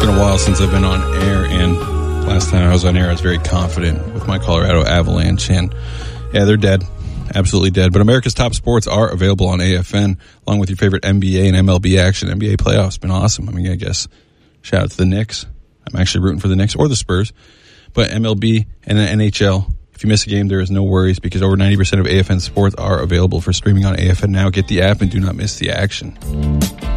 been a while since I've been on air, and last time I was on air, I was very confident with my Colorado Avalanche, and yeah, they're dead. Absolutely dead. But America's top sports are available on AFN, along with your favorite NBA and MLB action. NBA playoffs been awesome. I mean, I guess shout out to the Knicks. I'm actually rooting for the Knicks or the Spurs. But MLB and the NHL, if you miss a game, there is no worries because over 90% of AFN sports are available for streaming on AFN now. Get the app and do not miss the action.